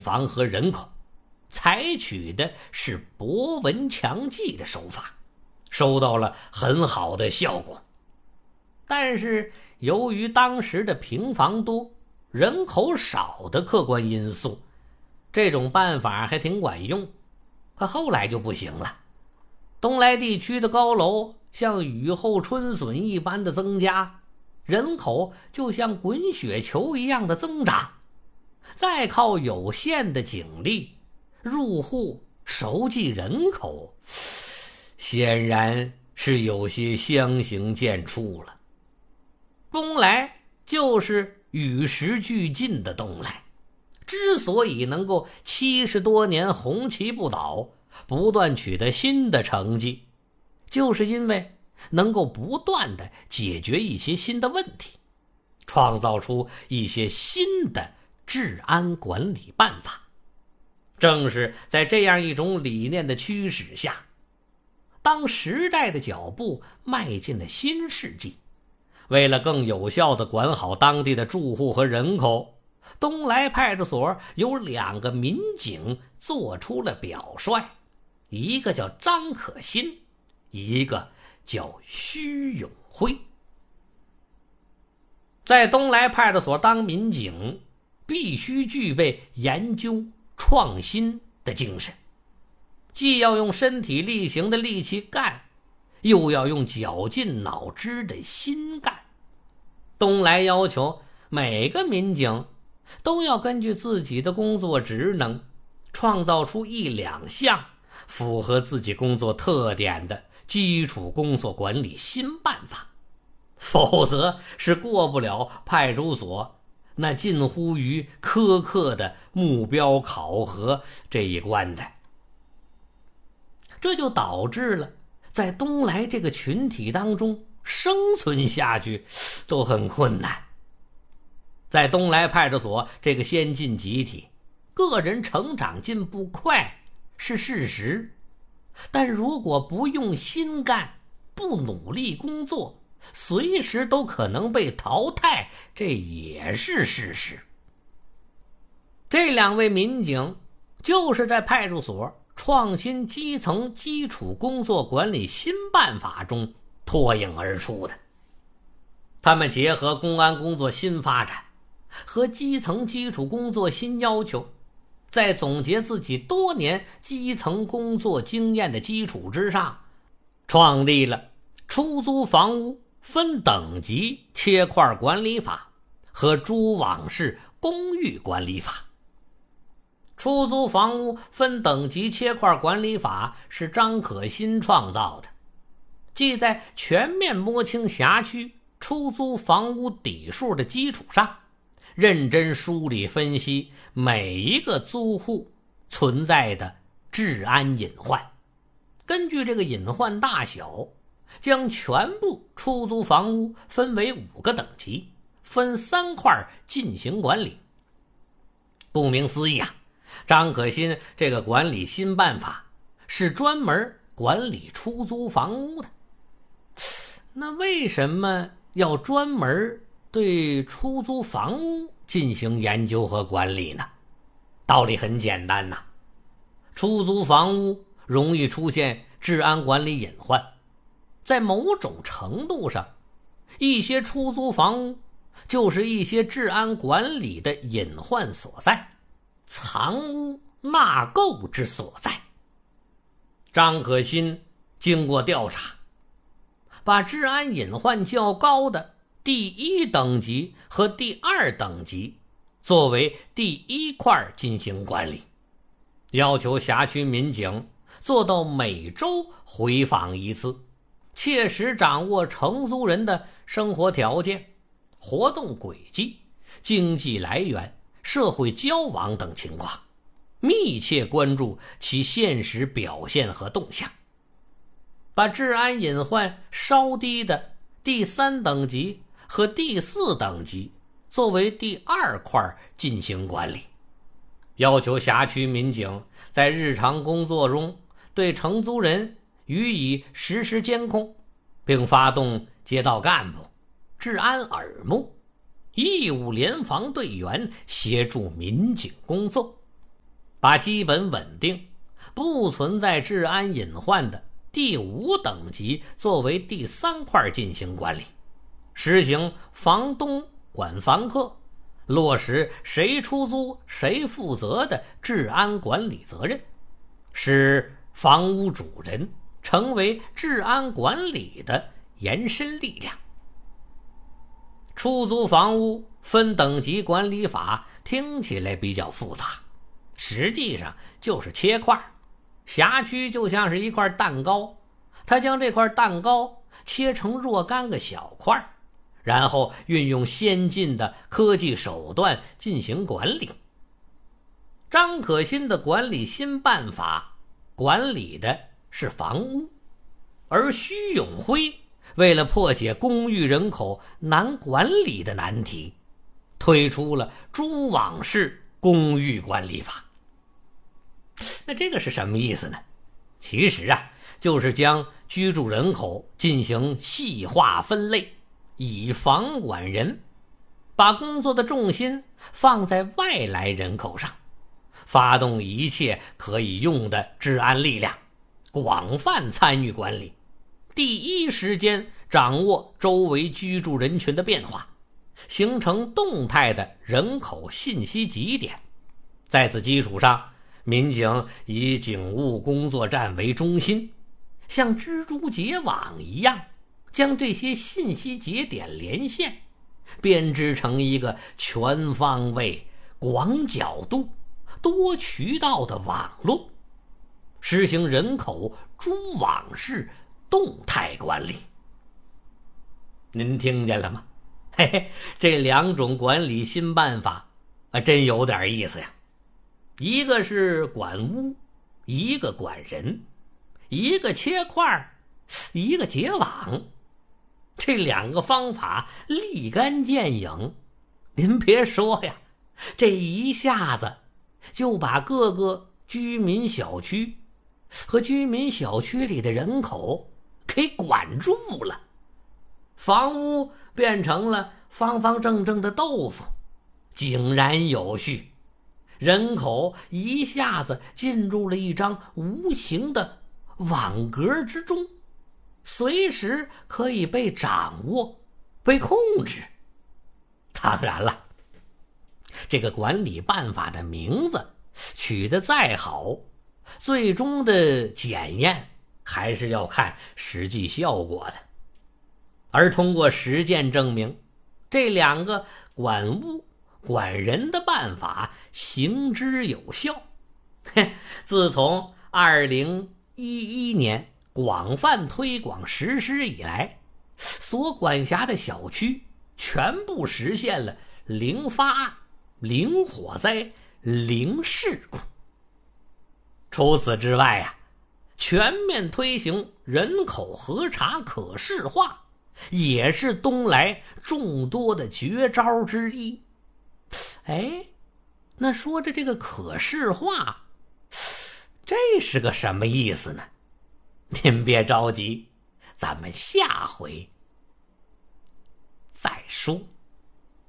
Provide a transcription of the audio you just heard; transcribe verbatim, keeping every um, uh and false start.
房和人口，采取的是博闻强记的手法，收到了很好的效果。但是由于当时的平房多，人口少的客观因素，这种办法还挺管用。可后来就不行了，东来地区的高楼像雨后春笋一般的增加，人口就像滚雪球一样的增长，再靠有限的警力入户收集人口，显然是有些相形见绌了。东来就是与时俱进的东来，之所以能够七十多年红旗不倒，不断取得新的成绩，就是因为能够不断地解决一些新的问题，创造出一些新的治安管理办法。正是在这样一种理念的驱使下，当时代的脚步迈进了新世纪，为了更有效地管好当地的住户和人口，东来派出所有两个民警做出了表率，一个叫张可欣，一个叫徐永辉。在东来派出所当民警，必须具备研究创新的精神，既要用身体力行的力气干，又要用绞尽脑汁的心干。东来要求每个民警都要根据自己的工作职能，创造出一两项符合自己工作特点的基础工作管理新办法，否则是过不了派出所那近乎于苛刻的目标考核这一关的。这就导致了在东来这个群体当中生存下去都很困难。在东来派出所这个先进集体，个人成长进步快是事实，但如果不用心干，不努力工作，随时都可能被淘汰，这也是事实。这两位民警就是在派出所创新基层基础工作管理新办法中脱颖而出的。他们结合公安工作新发展和基层基础工作新要求，在总结自己多年基层工作经验的基础之上，创立了出租房屋分等级切块管理法和蛛网式公寓管理法。出租房屋分等级切块管理法是张可欣创造的，即在全面摸清辖区出租房屋底数的基础上，认真梳理分析每一个租户存在的治安隐患，根据这个隐患大小，将全部出租房屋分为五个等级，分三块进行管理。顾名思义啊，张可欣这个管理新办法是专门管理出租房屋的。那为什么要专门对出租房屋进行研究和管理呢？道理很简单呐，出租房屋容易出现治安管理隐患，在某种程度上，一些出租房屋就是一些治安管理的隐患所在，藏污纳垢之所在。张可欣经过调查，把治安隐患较高的第一等级和第二等级作为第一块进行管理，要求辖区民警做到每周回访一次，切实掌握承租人的生活条件、活动轨迹、经济来源、社会交往等情况，密切关注其现实表现和动向，把治安隐患稍低的第三等级和第四等级作为第二块进行管理，要求辖区民警在日常工作中对承租人予以实时监控，并发动街道干部、治安耳目、义务联防队员协助民警工作， 把基本稳定、不存在治安隐患的第五等级作为第三块进行管理，实行房东管房客，落实谁出租谁负责的治安管理责任，使房屋主人成为治安管理的延伸力量。出租房屋分等级管理法听起来比较复杂，实际上就是切块。辖区就像是一块蛋糕，他将这块蛋糕切成若干个小块，然后运用先进的科技手段进行管理。张可欣的管理新办法管理的是房屋，而徐永辉为了破解公寓人口难管理的难题，推出了蛛网式公寓管理法。那这个是什么意思呢？其实啊，就是将居住人口进行细化分类，以房管人，把工作的重心放在外来人口上，发动一切可以用的治安力量，广泛参与管理，第一时间掌握周围居住人群的变化，形成动态的人口信息集点。在此基础上，民警以警务工作站为中心，像蜘蛛结网一样将这些信息节点连线，编织成一个全方位、广角度、多渠道的网络，实行人口蛛网式动态管理。您听见了吗？嘿嘿，这两种管理新办法啊，真有点意思呀。一个是管屋，一个管人，一个切块，一个结网。这两个方法立竿见影，您别说呀，这一下子就把各个居民小区和居民小区里的人口给管住了。房屋变成了方方正正的豆腐，井然有序，人口一下子进入了一张无形的网格之中，随时可以被掌握、被控制。当然了，这个管理办法的名字取得再好，最终的检验还是要看实际效果的。而通过实践证明，这两个管屋管人的办法行之有效。自从二零一一年广泛推广实施以来，所管辖的小区全部实现了零发案、零火灾、零事故。除此之外啊，全面推行人口核查可视化也是东来众多的绝招之一。哎，那说着这个可视化，这是个什么意思呢？您别着急，咱们下回再说。